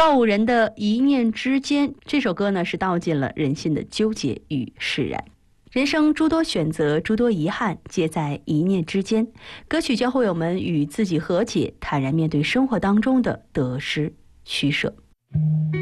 告五人的一念之间，这首歌呢是道尽了人心的纠结与释然。人生诸多选择，诸多遗憾，皆在一念之间。歌曲教会我们与自己和解，坦然面对生活当中的得失取舍。